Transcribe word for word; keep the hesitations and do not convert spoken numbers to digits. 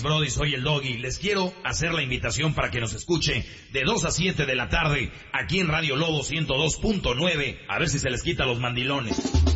Brody, soy el Doggy. Les quiero hacer la invitación para que nos escuche de dos a siete de la tarde aquí en Radio Lobo ciento dos punto nueve. A ver si se les quita los mandilones.